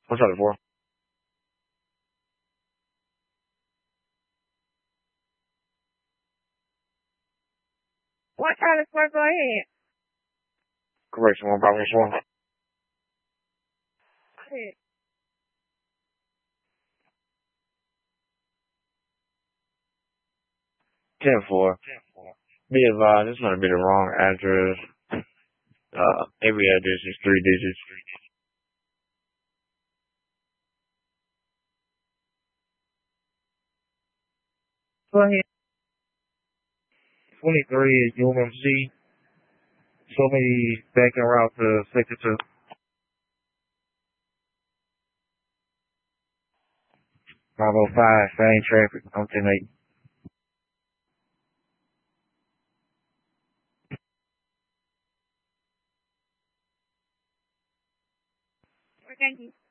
What's up, for? What kind of sport? Go ahead. Correction, 1 5 1 4. Go ahead. 10-4. Be advised, this might be the wrong address. Every address is 3 digits. Go ahead. 23 is UMC. Show me back en route to Sector 2. 505, same traffic. I'm 10-8. Thank you.